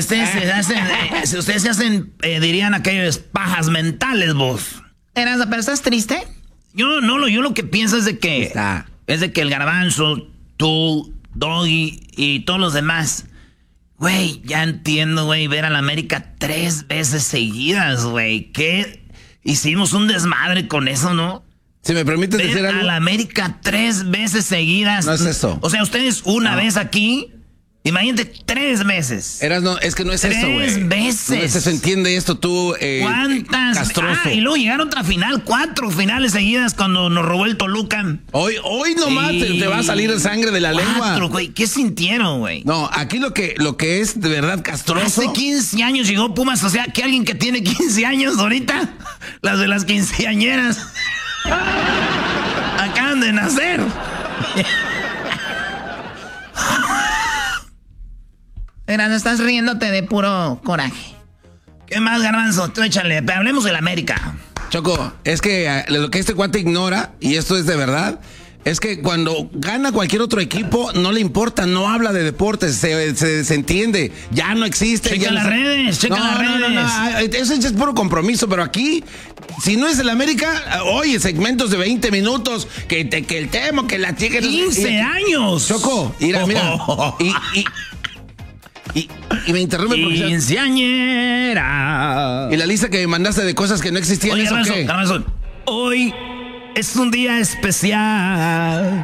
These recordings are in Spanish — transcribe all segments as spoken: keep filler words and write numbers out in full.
ustedes se hacen, eh, si ustedes se hacen, eh, dirían aquellos pajas mentales, vos. Erasmo, ¿pero estás triste? Yo no, lo, yo lo que pienso es de que, Está. es de que el Garbanzo, tú, Doggy y todos los demás, güey, ya entiendo, güey, ver a la América tres veces seguidas, güey. ¿Qué? Hicimos un desmadre con eso, ¿no? Si me permites Ver decir algo. a la América tres veces seguidas. No es eso. O sea, ustedes una No. vez aquí, imagínate tres veces. Eras, no, es que no es Tres esto, güey. veces. No es eso, entiende esto tú, eh, ¿Cuántas? castroso. Ah, y luego llegaron otra final, cuatro finales seguidas cuando nos robó el Toluca. Hoy, hoy nomás te, te va a salir sangre de la Cuatro, lengua. güey. ¿Qué sintieron, güey? No, aquí lo que, lo que es de verdad castroso. Hace quince años llegó Pumas, o sea, que alguien que tiene quince años ahorita, las de las quinceañeras, acaban de nacer. Erasmo, estás riéndote de puro coraje. ¿Qué más, Garbanzo? Tú échale, pero hablemos de la América. Choco, es que eh, lo que este cuate ignora, y esto es de verdad, es que cuando gana cualquier otro equipo, no le importa, no habla de deportes, se, se, se entiende, ya no existe. Checa ya las no, redes, checa no, las no, redes. no, no, eso es puro compromiso, pero aquí, si no es el América, oye, segmentos de veinte minutos, que, te, que el tema, que la chica... quince años. Choco, mira, mira, y... y Y, y me interrumpe porque... Quinceañera. Y la lista que me mandaste de cosas que no existían, Oye, ¿eso Garbanzo, qué? Garbanzo, hoy es un día especial.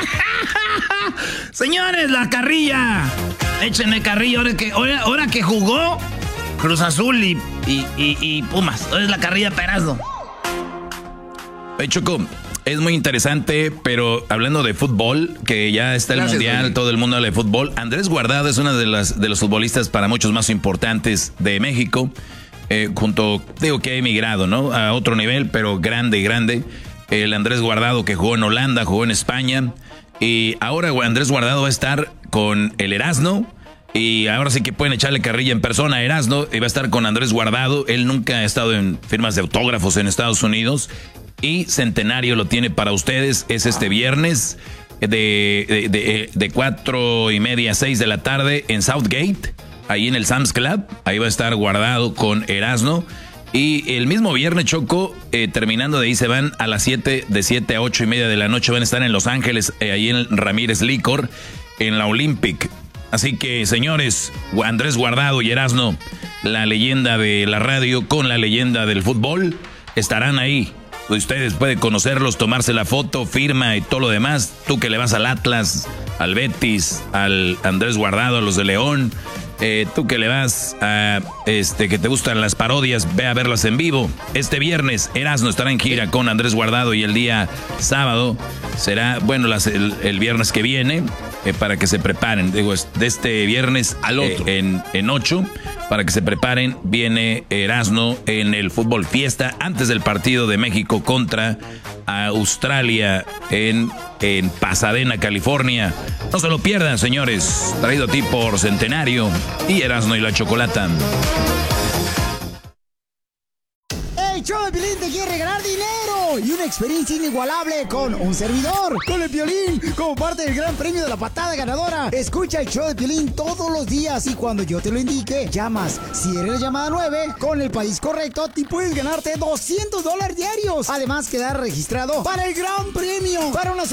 Señores, la carrilla. Échenme carrilla ahora que, ahora, ahora que jugó Cruz Azul y, y, y, y Pumas. Ahora es la carrilla Perazzo. Oye, Choco, es muy interesante, pero hablando de fútbol, que ya está el Gracias, mundial, Doggy. todo el mundo habla de fútbol. Andrés Guardado es uno de, las, de los futbolistas para muchos más importantes de México. Eh, junto, digo que ha emigrado, ¿no? A otro nivel, pero grande, grande. El Andrés Guardado que jugó en Holanda, jugó en España. Y ahora Andrés Guardado va a estar con el Erasmo. Y ahora sí que pueden echarle carrilla en persona a Erasmo. Y va a estar con Andrés Guardado. Él nunca ha estado en firmas de autógrafos en Estados Unidos. Y Centenario lo tiene para ustedes. Es este viernes de, de, de, de cuatro y media a seis de la tarde en Southgate. Ahí en el Sam's Club. Ahí va a estar Guardado con Erasmo. Y el mismo viernes, Choco, eh, terminando de ahí se van a las siete, de siete a ocho y media de la noche. Van a estar en Los Ángeles, eh, ahí en Ramírez Licor, en la Olympic. Así que, señores, Andrés Guardado y Erasmo, la leyenda de la radio con la leyenda del fútbol, estarán ahí. Ustedes pueden conocerlos, tomarse la foto, firma y todo lo demás. Tú que le vas al Atlas, al Betis, al Andrés Guardado, a los de León. Eh, tú que le vas a, este, que te gustan las parodias, ve a verlas en vivo. Este viernes, Erasmo estará en gira con Andrés Guardado y el día sábado será, bueno, las, el, el viernes que viene, eh, para que se preparen. Digo, de este viernes al otro, eh, en, en ocho, para que se preparen, viene Erasmo en el Fútbol Fiesta antes del partido de México contra Australia en, en Pasadena, California. No se lo pierdan, señores. Traído a ti por Centenario y Erasmo y la Chocolata. El show de Piolín te quiere regalar dinero y una experiencia inigualable con un servidor, con el Piolín, como parte del gran premio de la patada ganadora. Escucha el show de Piolín todos los días y cuando yo te lo indique, llamas. Si eres la llamada nueve, con el país correcto, te puedes ganarte doscientos dólares diarios. Además, quedar registrado para el gran premio, para una